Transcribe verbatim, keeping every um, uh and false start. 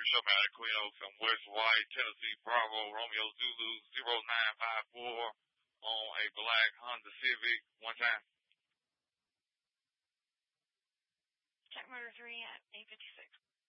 show me out of Queen Oaks and West White, Tennessee, Bravo, Romeo Zulu, zero nine five four on a black Honda Civic. One time. Check motor three at eight fifty-six.